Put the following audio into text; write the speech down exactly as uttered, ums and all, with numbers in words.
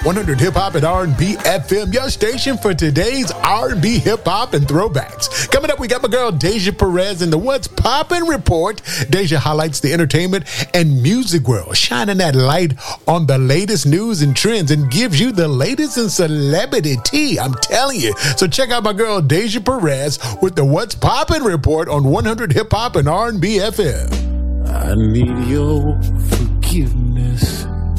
one hundred Hip Hop and R and B F M, your station for today's R and B, hip hop, and throwbacks. Coming up, we got my girl Deja Perez in the What's Poppin' Report. Deja highlights the entertainment and music world, shining that light on the latest news and trends, and gives you the latest in celebrity tea. I'm telling you. So check out my girl Deja Perez with the What's Poppin' Report on one hundred Hip Hop and R and B F M. I need your forgiveness.